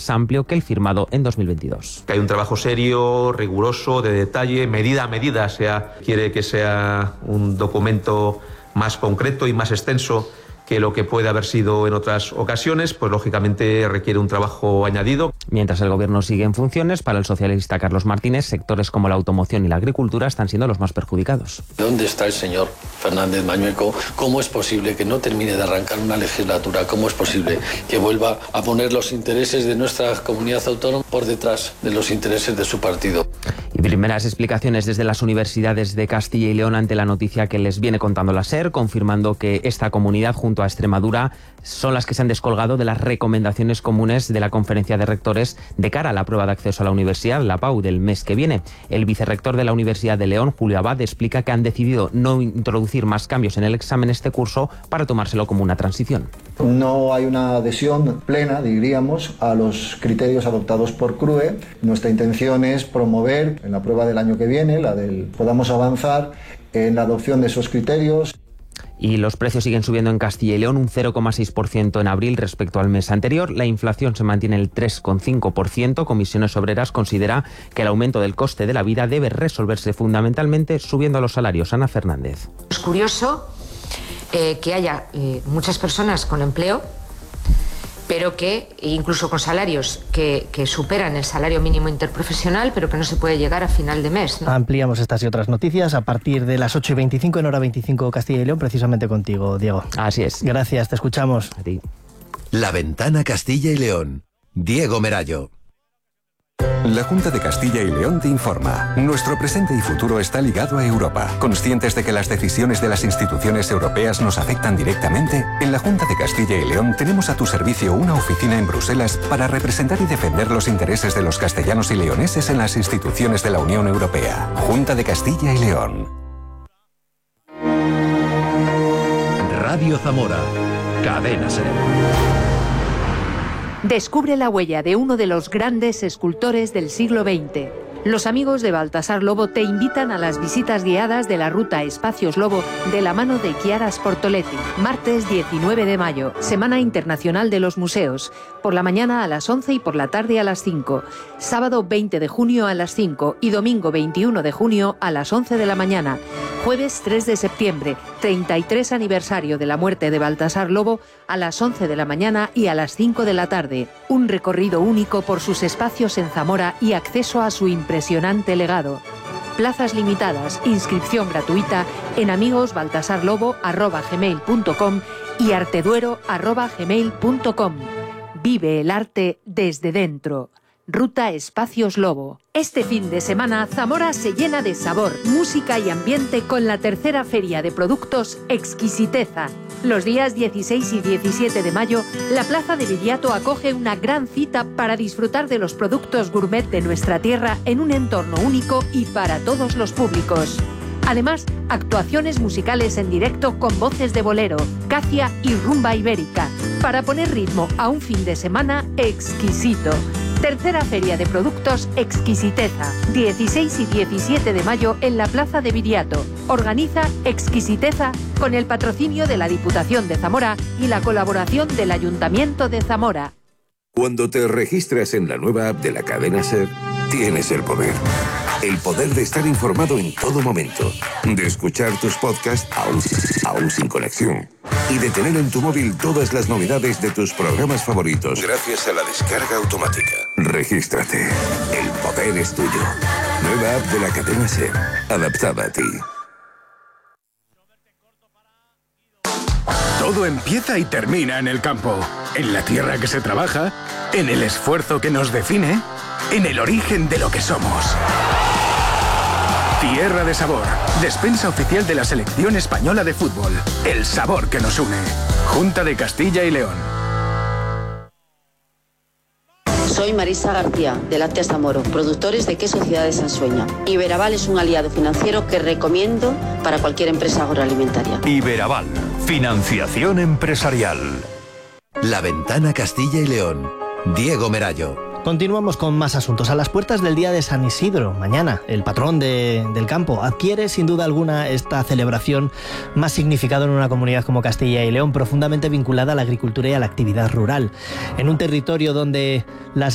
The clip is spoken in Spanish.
más amplio que el firmado en 2022. Que hay un trabajo serio, riguroso, de detalle, medida a medida. Quiere que sea un documento más concreto y más extenso que lo que puede haber sido en otras ocasiones, pues lógicamente requiere un trabajo añadido. Mientras el gobierno sigue en funciones, para el socialista Carlos Martínez, sectores como la automoción y la agricultura están siendo los más perjudicados. ¿Dónde está el señor Fernández Mañueco? ¿Cómo es posible que no termine de arrancar una legislatura? ¿Cómo es posible que vuelva a poner los intereses de nuestra comunidad autónoma por detrás de los intereses de su partido? Y primeras explicaciones desde las universidades de Castilla y León ante la noticia que les viene contando la SER, confirmando que esta comunidad junto a Extremadura son las que se han descolgado de las recomendaciones comunes de la Conferencia de Rectores de cara a la prueba de acceso a la universidad, la PAU, del mes que viene. El vicerrector de la Universidad de León, Julio Abad, explica que han decidido no introducir más cambios en el examen este curso para tomárselo como una transición. No hay una adhesión plena, diríamos, a los criterios adoptados por CRUE. Nuestra intención es promover en la prueba del año que viene, podamos avanzar en la adopción de esos criterios. Y los precios siguen subiendo en Castilla y León un 0,6% en abril respecto al mes anterior. La inflación se mantiene en el 3,5%. Comisiones Obreras considera que el aumento del coste de la vida debe resolverse fundamentalmente subiendo los salarios. Ana Fernández. Es curioso que haya muchas personas con empleo, pero que incluso con salarios que superan el salario mínimo interprofesional, pero que no se puede llegar a final de mes, ¿no? Ampliamos estas y otras noticias a partir de las 8:25 en Hora 25 Castilla y León, precisamente contigo, Diego. Así es. Gracias, te escuchamos. A ti. La Ventana Castilla y León. Diego Merallo. La Junta de Castilla y León te informa. Nuestro presente y futuro está ligado a Europa. Conscientes de que las decisiones de las instituciones europeas nos afectan directamente, en la Junta de Castilla y León tenemos a tu servicio una oficina en Bruselas para representar y defender los intereses de los castellanos y leoneses en las instituciones de la Unión Europea. Junta de Castilla y León. Radio Zamora. Cadena SER. Descubre la huella de uno de los grandes escultores del siglo XX. Los amigos de Baltasar Lobo te invitan a las visitas guiadas de la ruta Espacios Lobo de la mano de Chiara Sportoletti. Martes 19 de mayo, Semana Internacional de los Museos. Por la mañana a las 11 y por la tarde a las 5. Sábado 20 de junio a las 5 y domingo 21 de junio a las 11 de la mañana. Jueves 3 de septiembre, 33 aniversario de la muerte de Baltasar Lobo, a las 11 de la mañana y a las 5 de la tarde. Un recorrido único por sus espacios en Zamora y acceso a su impresionante legado. Plazas limitadas, inscripción gratuita en amigosbaltasarlobo@gmail.com y arteduero@gmail.com. Vive el arte desde dentro. Ruta Espacios Lobo. Este fin de semana, Zamora se llena de sabor, música y ambiente con la tercera feria de productos Exquisiteza. Los días 16 y 17 de mayo, la Plaza de Viriato acoge una gran cita para disfrutar de los productos gourmet de nuestra tierra en un entorno único y para todos los públicos. Además, actuaciones musicales en directo con voces de bolero, cacia y rumba ibérica, para poner ritmo a un fin de semana exquisito. Tercera Feria de Productos Exquisiteza, 16 y 17 de mayo en la Plaza de Viriato. Organiza Exquisiteza con el patrocinio de la Diputación de Zamora y la colaboración del Ayuntamiento de Zamora. Cuando te registras en la nueva app de la cadena SER, tienes el poder. El poder de estar informado en todo momento, de escuchar tus podcasts aún sin conexión y de tener en tu móvil todas las novedades de tus programas favoritos gracias a la descarga automática. Regístrate. El poder es tuyo. Nueva app de la cadena SER, adaptada a ti. Todo empieza y termina en el campo, en la tierra que se trabaja, en el esfuerzo que nos define, en el origen de lo que somos. Tierra de Sabor, despensa oficial de la Selección Española de Fútbol. El sabor que nos une. Junta de Castilla y León. Soy Marisa García, de Lácteas Zamoro, productores de queso Ciudad de Sansueña. Iberaval es un aliado financiero que recomiendo para cualquier empresa agroalimentaria. Iberaval, financiación empresarial. La Ventana Castilla y León. Diego Merallo. Continuamos con más asuntos. A las puertas del Día de San Isidro, mañana, el patrón del campo, adquiere sin duda alguna esta celebración más significado en una comunidad como Castilla y León, profundamente vinculada a la agricultura y a la actividad rural. En un territorio donde las